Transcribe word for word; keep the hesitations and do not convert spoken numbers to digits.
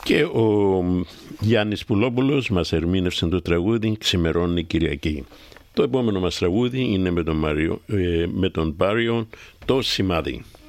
Και ο Γιάννης Πουλόπουλος μας ερμήνευσε το τραγούδι «Ξημερώνει Κυριακή». Το επόμενο μας τραγούδι είναι με τον, Μάριο, ε, με τον Πάριο «Το Σημάδι».